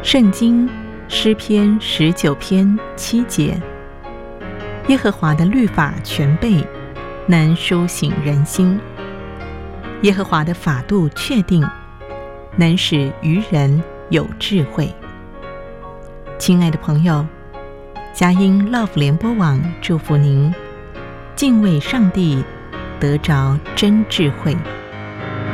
圣经诗篇19篇7节，耶和华的律法全备，能苏醒人心。耶和华的法度确定，能使愚人有智慧。亲爱的朋友，佳音 Love 联播网祝福您，敬畏上帝，得着真智慧。